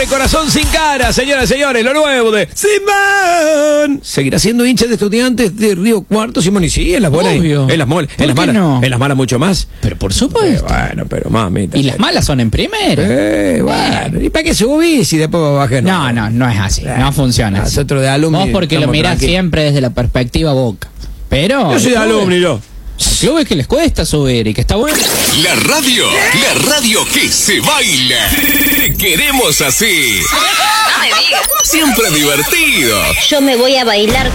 de Corazón Sin Cara, señoras y señores, lo nuevo de Simón. ¿Seguirá siendo hincha de Estudiantes de Río Cuarto, Simón? Y sí, en las buenas, Obvio. en las malas, en las malas mucho más. Pero por supuesto. Bueno, pero mamita. Y las malas son en primera. Bueno. ¿Y para qué subís y después bajás? No es así. No funciona así. Nosotros de alumni. Vos porque lo estamos mirás tranquilos. siempre desde la perspectiva Boca. Pero Yo soy de alumni, yo. Clubes que les cuesta subir y que está bueno. La radio que se baila. Queremos así. No me digas. Siempre divertido. Yo me voy a bailar